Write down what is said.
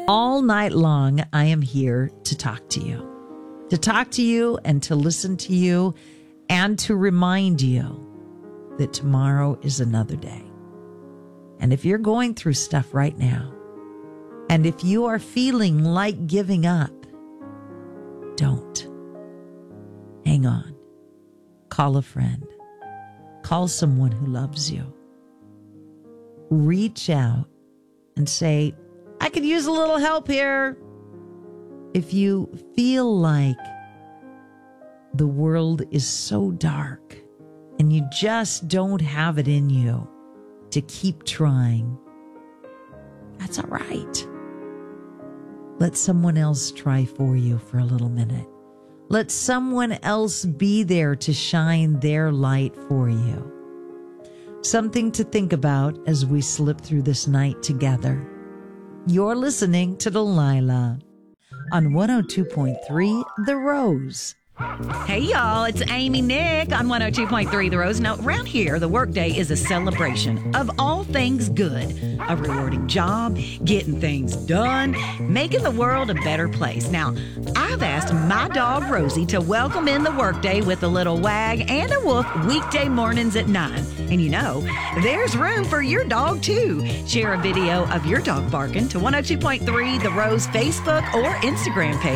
All night long, I am here to talk to you and to listen to you and to remind you that tomorrow is another day. And if you're going through stuff right now, and if you are feeling like giving up, don't. Hang on. Call a friend. Call someone who loves you. Reach out and say, I could use a little help here. If you feel like the world is so dark and you just don't have it in you to keep trying, that's all right. Let someone else try for you for a little minute. Let someone else be there to shine their light for you. Something to think about as we slip through this night together. You're listening to Delilah on 102.3 The Rose. Hey, y'all, it's Amy Nick on 102.3 The Rose. Now, around here, the workday is a celebration of all things good. A rewarding job, getting things done, making the world a better place. Now, I've asked my dog, Rosie, to welcome in the workday with a little wag and a woof weekday mornings at 9. And you know, there's room for your dog, too. Share a video of your dog barking to 102.3 The Rose Facebook or Instagram page.